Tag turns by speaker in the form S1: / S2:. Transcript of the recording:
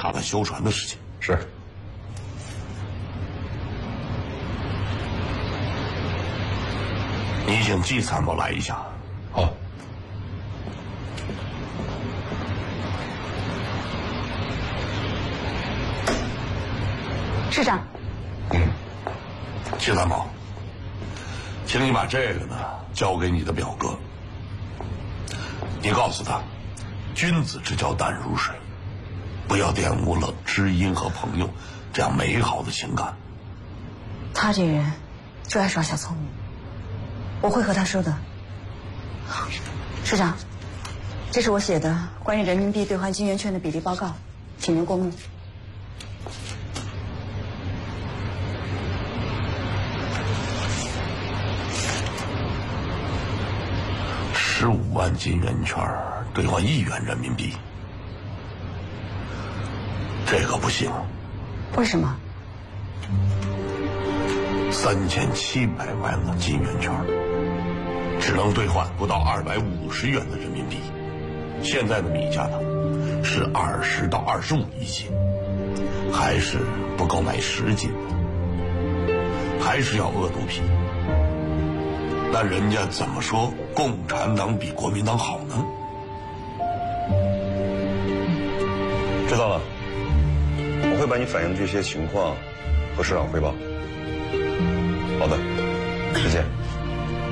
S1: 查他修船的事情。
S2: 是。
S1: 你请季参谋来一下。
S2: 好。
S3: 师长。
S1: 季参谋，请你把这个呢交给你的表哥。你告诉他，君子之交淡如水，不要玷污了知音和朋友这样美好的情感。
S3: 他这人就爱耍小聪明，我会和他说的。师长，这是我写的关于人民币兑换金圆券的比例报告，请您过目。
S1: 15万金圆券兑换1元人民币，这个不行。
S3: 为什么
S1: ？3700万的金圆券只能兑换不到250元的人民币，现在的米价呢是20到25一斤，还是不够买10斤，还是要饿肚皮。那人家怎么说共产党比国民党好呢？
S2: 知道了，我会把你反映的这些情况和市长汇报。好的，再见。